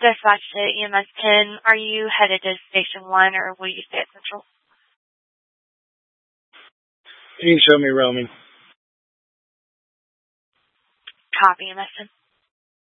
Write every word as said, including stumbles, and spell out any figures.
Dispatch to E M S ten. Are you headed to Station one or will you stay at Central? You can show me roaming. Copy, E M S ten.